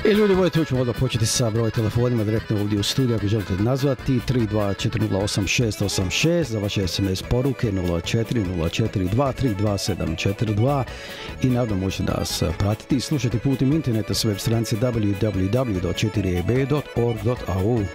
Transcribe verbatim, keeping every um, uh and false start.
I ljudi moji, tu ćemo odmah početi sa broj telefonima direktno ovdje u studiju. Ako želite nazvati tri dva četiri nula osam šest osam šest, za vaše es em es poruke nula četiri nula četiri dva tri dva sedam četiri dva i naravno možete nas pratiti i slušati putem interneta s web stranice w w w dot četiri e b dot org dot a u.